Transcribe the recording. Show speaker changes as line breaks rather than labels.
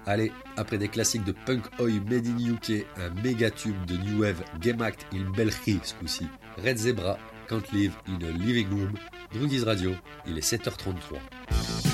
Allez, après des classiques de punk oi made in UK, un méga tube de new wave gemaakt in België ce coup-ci. Red Zebra, Can't Live in a Living Room, Druggies Radio, il est 7h33.